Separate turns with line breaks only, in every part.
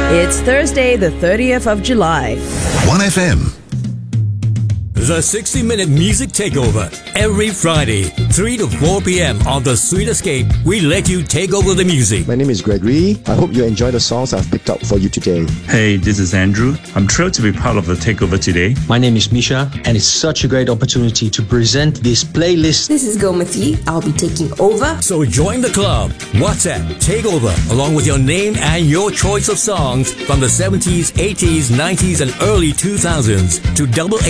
It's Thursday, the 30th of July.
1FM.
The 60-minute music takeover. Every Friday, 3 to 4 p.m. on The Sweet Escape, we let you take over the music.
My name is Gregory. I hope you enjoy the songs I've picked out for you today.
Hey, this is Andrew. I'm thrilled to be part of the takeover today.
My name is Misha, and it's such a great opportunity to present this playlist.
This is Gomati. I'll be taking over.
So join the club. WhatsApp Takeover, along with your name and your choice of songs from the 70s, 80s, 90s, and early 2000s to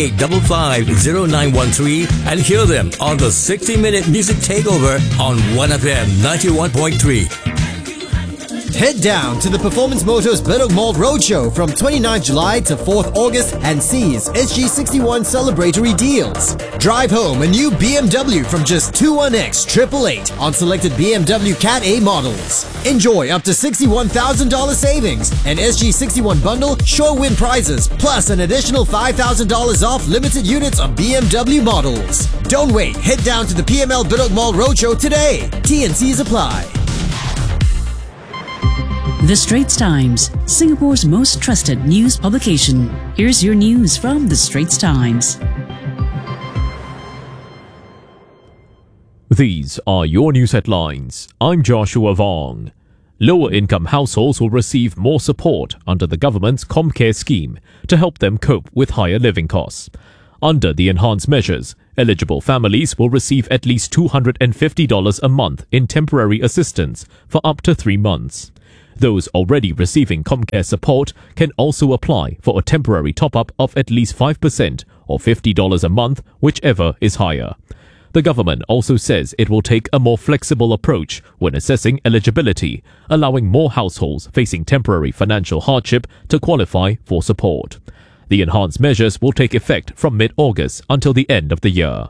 88550913 and hear them on the 60-minute music takeover on 1FM 91.3.
Head down to the Performance Motors Bedok Mall Roadshow from 29th July to 4th August and seize SG61 celebratory deals. Drive home a new BMW from just 21X 888 on selected BMW Cat A models. Enjoy up to $61,000 savings, an SG61 bundle, sure win prizes, plus an additional $5,000 off limited units of BMW models. Don't wait, head down to the PML Bedok Mall Roadshow today. T&Cs apply.
The Straits Times, Singapore's most trusted news publication. Here's your news from The Straits Times.
These are your news headlines. I'm Joshua Vong. Lower-income households will receive more support under the government's ComCare scheme to help them cope with higher living costs. Under the enhanced measures, eligible families will receive at least $250 a month in temporary assistance for up to 3 months. Those already receiving ComCare support can also apply for a temporary top-up of at least 5% or $50 a month, whichever is higher. The government also says it will take a more flexible approach when assessing eligibility, allowing more households facing temporary financial hardship to qualify for support. The enhanced measures will take effect from mid-August until the end of the year.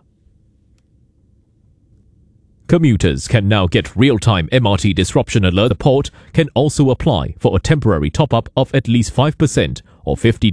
Commuters can now get real-time MRT disruption alert support, can also apply for a temporary top-up of at least 5% or $50